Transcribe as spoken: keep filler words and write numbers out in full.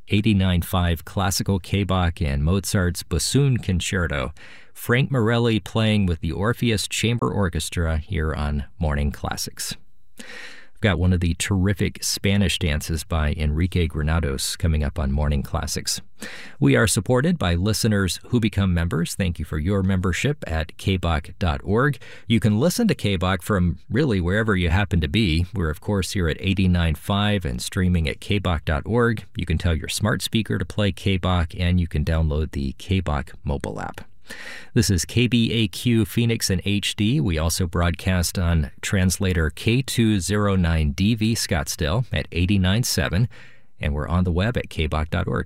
eighty-nine point five Classical K-Bach and Mozart's Bassoon Concerto. Frank Morelli playing with the Orpheus Chamber Orchestra here on Morning Classics. I've got one of the terrific Spanish dances by Enrique Granados coming up on Morning Classics. We are supported by listeners who become members. Thank you for your membership at k bach dot org. You can listen to K-Bach from really wherever you happen to be. We're, of course, here at eighty-nine point five and streaming at k bach dot org. You can tell your smart speaker to play K-Bach, and you can download the K-Bach mobile app. This is K B A Q Phoenix in H D. We also broadcast on translator K two oh nine D V Scottsdale at eighty-nine point seven, and we're on the web at k bach dot org.